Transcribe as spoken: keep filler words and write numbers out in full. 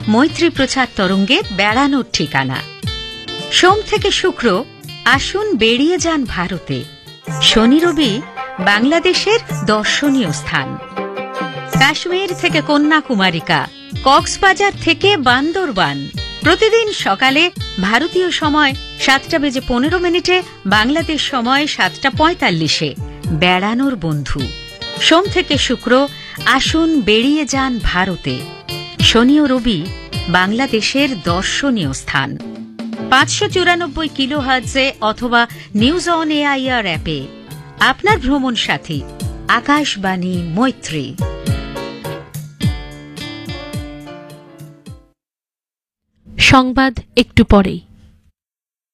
মৈত্রী প্রচার তরঙ্গের বেড়ানোর ঠিকানা। সোম থেকে শুক্র আসুন বেরিয়ে যান ভারতে। শনি রবি বাংলাদেশের দর্শনীয় স্থান। কাশ্মীর থেকে কন্যাকুমারিকা, কক্সবাজার থেকে বান্দরবান। প্রতিদিন সকালে ভারতীয় সময় সাতটা বেজে পনেরো মিনিটে, বাংলাদেশ সময় সাতটা পঁয়তাল্লিশে বেড়ানোর বন্ধু। সোম থেকে শুক্র আসুন বেরিয়ে যান ভারতে। শনি ও রবি বাংলাদেশের দর্শনীয় স্থান। পাঁচশো চুরানব্বই কিলো হার্টজে অথবা নিউজ অন এআইআর অ্যাপে আপনার ভ্রমণ সাথী আকাশবাণী মৈত্রী। সংবাদ একটু পরেই।